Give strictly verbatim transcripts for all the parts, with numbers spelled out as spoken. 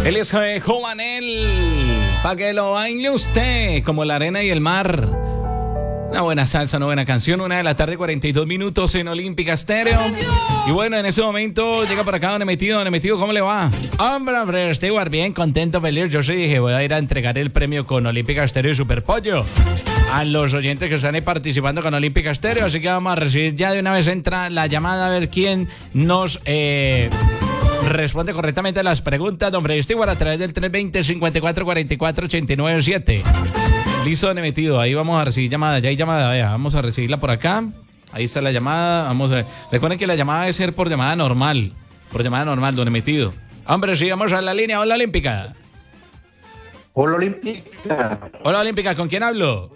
Él es eh, Juanel, para que lo baile usted, como la arena y el mar. Una buena salsa, una buena canción. Una de la tarde, cuarenta y dos minutos en Olímpica Estéreo. Y bueno, en ese momento llega por acá Don Emetido. Don Emetido, ¿cómo le va? Hombre, hombre, Stewart, bien, contento, feliz. Yo sí dije, voy a ir a entregar el premio con Olímpica Estéreo y Superpollo a los oyentes que están ahí participando con Olímpica Estéreo. Así que vamos a recibir ya de una vez entra la llamada a ver quién nos eh, responde correctamente a las preguntas. Don Freddy Stewart, a través del tres veinte, cincuenta y cuatro cuarenta y cuatro, ochenta y nueve siete. Listo, Don Emetido. Ahí vamos a recibir llamada. Ya hay llamada, vea. Vamos a recibirla por acá. Ahí está la llamada. Vamos a ver. Recuerden que la llamada debe ser por llamada normal. Por llamada normal, Don Emetido. Hombre, sí, vamos a la línea. Hola, Olímpica. Hola, Olímpica. Hola, Olímpica. ¿Con quién hablo?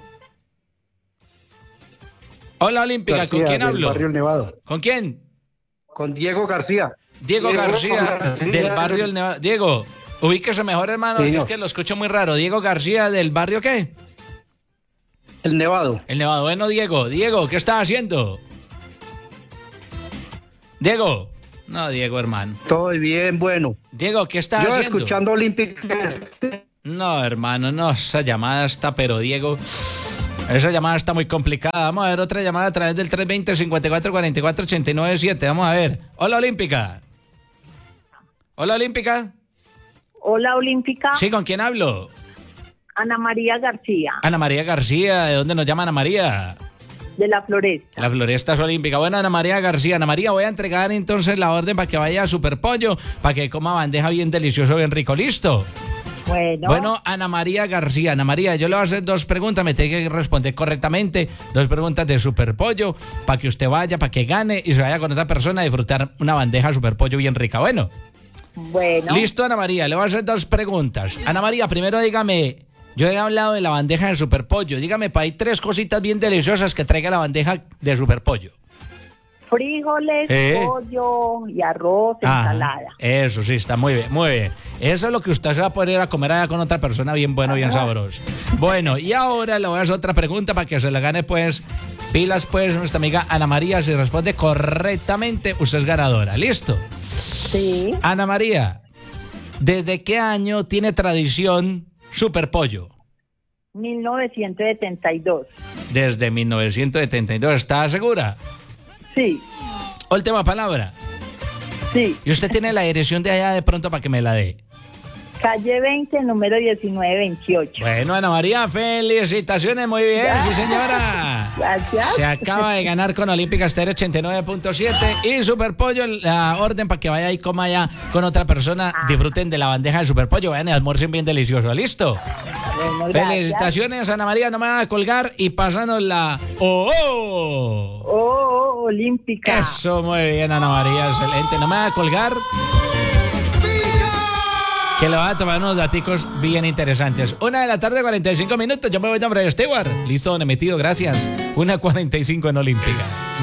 Hola, Olímpica. García, ¿Con quién del hablo? Barrio El Nevado. ¿Con quién? Con Diego García. Diego, Diego García, García, del barrio El Nevado. Diego, ubíquese mejor, hermano. Sí, Es no. que lo escucho muy raro. Diego García, ¿del barrio qué? El Nevado. El Nevado. Bueno, Diego. Diego, ¿qué estás haciendo? Diego. No, Diego, hermano. Todo bien, bueno. Diego, ¿qué estás Yo haciendo? escuchando Olímpica. No, hermano, no. Esa llamada está, pero Diego... Esa llamada está muy complicada. Vamos a ver otra llamada a través del tres veinte, cincuenta y cuatro cuarenta y cuatro, ochenta y nueve siete. Vamos a ver. Hola, Olímpica. Hola, Olímpica. Hola, Olímpica. Sí, ¿con quién hablo? Ana María García, Ana María García. ¿De dónde nos llama Ana María? de la Floresta. La Floresta es Olímpica. Bueno, Ana María García. Ana María, voy a entregar entonces la orden para que vaya a Superpollo, para que coma bandeja bien delicioso, bien rico. ¿Listo? Bueno, Bueno, Ana María García. Ana María, yo le voy a hacer dos preguntas, me tiene que responder correctamente. Dos preguntas de Superpollo, para que usted vaya, para que gane y se vaya con otra persona a disfrutar una bandeja Superpollo bien rica. Bueno, bueno. listo, Ana María, le voy a hacer dos preguntas. Ana María, primero dígame, yo he hablado de la bandeja de Superpollo. Dígame, para ahí tres cositas bien deliciosas que traiga la bandeja de Superpollo. Frijoles, ¿Eh? pollo y arroz, Ah, ensalada. eso sí, está muy bien, muy bien. Eso es lo que usted se va a poder ir a comer allá con otra persona bien bueno, bien sabroso. Bueno, y ahora le voy a hacer otra pregunta para que se la gane, pues, pilas, pues, nuestra amiga Ana María. Si responde correctamente, usted es ganadora. ¿Listo? Sí. Ana María, ¿desde qué año tiene tradición Superpollo? mil novecientos setenta y dos. Desde mil novecientos setenta y dos, ¿está segura? Sí, Última palabra. sí. Y usted tiene la dirección de allá de pronto para que me la dé. Calle veinte, número diecinueve veintiocho. Bueno, Ana María, felicitaciones, muy bien, sí señora. Gracias. Se acaba de ganar con Olímpica Estéreo ochenta y nueve punto siete y Superpollo, la orden para que vaya y coma allá con otra persona. Disfruten de la bandeja de Superpollo, vayan y almuercen bien delicioso, ¿listo? Bueno, gracias. Felicitaciones, Ana María, no me van a colgar y pasanos la... ¡Oh! oh. Oh, Olímpica. Eso, muy bien, Ana María, excelente. No me van a colgar, que le va a tomar unos daticos bien interesantes. Una de la tarde, cuarenta y cinco minutos. Yo me voy, Don Freddy Stewart. Listo, Don Emetido, gracias. Una cuarenta y cinco en Olímpica.